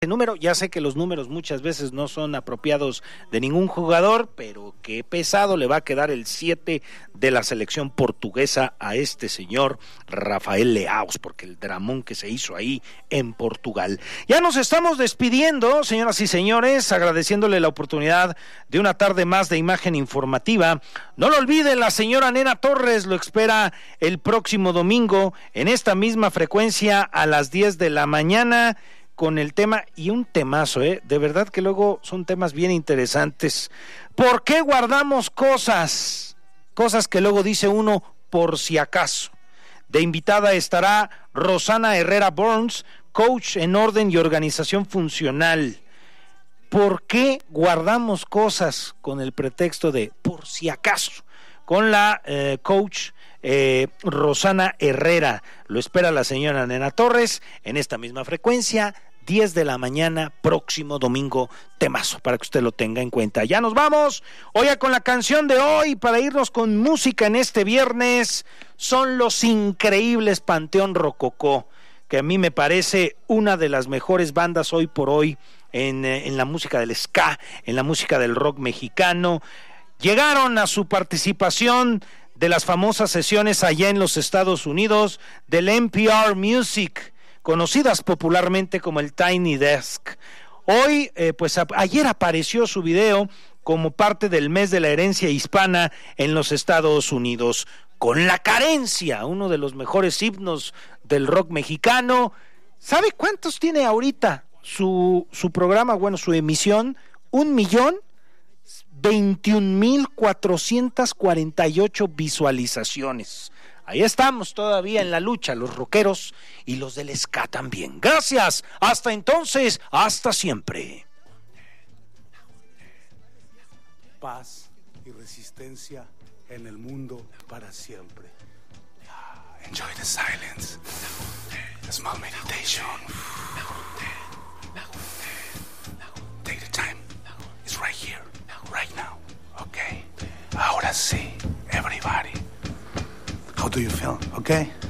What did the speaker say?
número. Ya sé que los números muchas veces no son apropiados de ningún jugador, pero qué pesado le va a quedar el 7 de la selección portuguesa a este señor Rafael Leaos, porque el dramón que se hizo ahí en Portugal. Ya nos estamos despidiendo, señoras y señores, agradeciéndole la oportunidad de una tarde más de imagen informativa. No lo olviden, la señora Nena Torres lo espera el próximo domingo en esta misma frecuencia a las 10 de la mañana. Con el tema, y un temazo, de verdad que luego son temas bien interesantes. ¿Por qué guardamos cosas? Cosas que luego dice uno por si acaso. De invitada estará Rosana Herrera Burns, coach en orden y organización funcional. ¿Por qué guardamos cosas con el pretexto de por si acaso? Con la coach Rosana Herrera. Lo espera la señora Nena Torres en esta misma frecuencia, 10 de la mañana, próximo domingo, temazo, para que usted lo tenga en cuenta. Ya nos vamos, oiga, con la canción de hoy, para irnos con música en este viernes, son los increíbles Panteón Rococó, que a mí me parece una de las mejores bandas hoy por hoy en la música del ska, en la música del rock mexicano. Llegaron a su participación de las famosas sesiones allá en los Estados Unidos del NPR Music, conocidas popularmente como el Tiny Desk. Hoy, ayer apareció su video como parte del mes de la herencia hispana en los Estados Unidos. Con La Carencia, uno de los mejores himnos del rock mexicano. ¿Sabe cuántos tiene ahorita su programa, su emisión? 1,021,448 visualizaciones. Ahí estamos todavía en la lucha, los rockeros y los del ska también. Gracias, hasta entonces, hasta siempre. Paz y resistencia en el mundo para siempre. Enjoy the silence, the small meditation. Take the time, it's right here, right now, okay? Ahora sí, everybody. How do you feel? Okay?